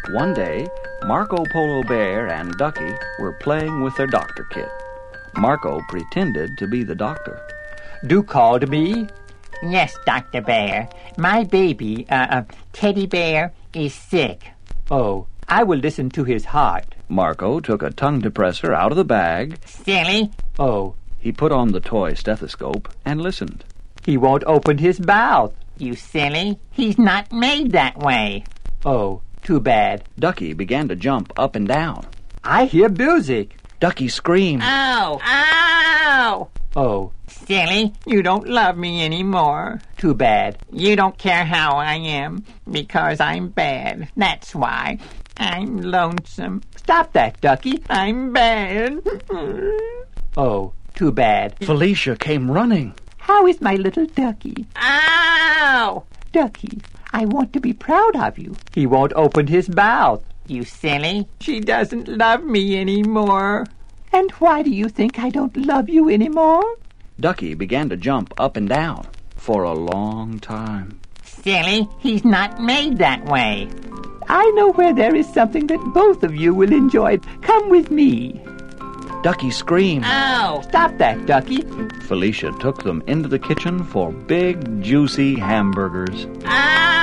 One day, Marco Polo Bear and Ducky were playing with their doctor kit. Marco pretended to be the doctor. "Do called me?" Yes, Dr. Bear. My baby, Teddy Bear, is sick. "Oh, I will listen to his heart." Marco took a tongue depressor out of the bag. Silly. "Oh, He put on the toy stethoscope and listened. he won't open his mouth." You silly. He's not made that way. "Oh, too bad. Ducky began to jump up and down. I hear music." Ducky screamed. Ow! Ow! "Oh, Silly, you don't love me anymore. too bad." You don't care how I am, because I'm bad. That's why. I'm lonesome. "Stop that, Ducky." I'm bad. "Oh, too bad." Felicia came running. "How is my little Ducky?" Ow! "Ducky, I want to be proud of you." "He won't open his mouth." You silly. "She doesn't love me anymore." "And why do you think I don't love you anymore?" Ducky began to jump up and down for a long time. Silly, he's not made that way. "I know where there is something that both of you will enjoy. Come with me." Ducky screamed. Ow! "Stop that, Ducky." Felicia took them into the kitchen for big, juicy hamburgers. Ow!